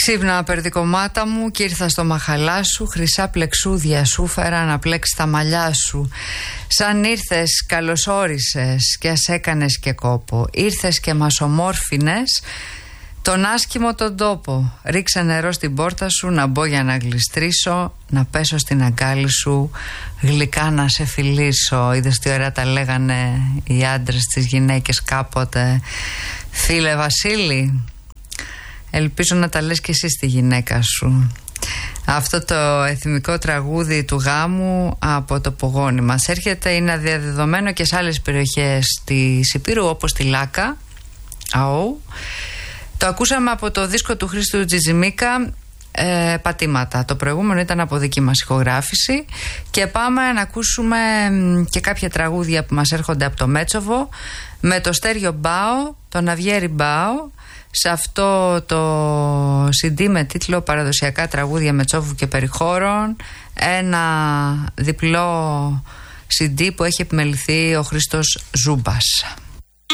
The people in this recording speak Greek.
Ξύπνα περδικομάτα μου κι ήρθα στο μαχαλά σου. Χρυσά πλεξούδια σου φέρα να πλέξει τα μαλλιά σου. Σαν ήρθες καλωσόρισες και ας έκανες και κόπο. Ήρθες και μας ομόρφινες τον άσχημο τον τόπο. Ρίξε νερό στην πόρτα σου να μπω για να γλιστρήσω. Να πέσω στην αγκάλη σου γλυκά να σε φιλήσω. Είδες τι ωραία τα λέγανε οι άντρες τις γυναίκες κάποτε. Φίλε Βασίλη, ελπίζω να τα λες και εσύ στη γυναίκα σου. Αυτό το εθιμικό τραγούδι του γάμου από το Πογόνι μας έρχεται, είναι αδιαδεδομένο και σε άλλες περιοχές της Υπήρου όπως τη Λάκα. Το ακούσαμε από το δίσκο του Χρήστου Τζιτζιμίκα, Πατήματα. Το προηγούμενο ήταν από δική μας ηχογράφηση. Και πάμε να ακούσουμε και κάποια τραγούδια που μας έρχονται από το Μέτσοβο, με το Στέριο Μπάο, τον Αβιέρι Μπάο, σε αυτό το CD με τίτλο Παραδοσιακά τραγούδια Μετσόβου και περιχώρων. Ένα διπλό CD που έχει επιμεληθεί ο Χρήστος Ζούμπας.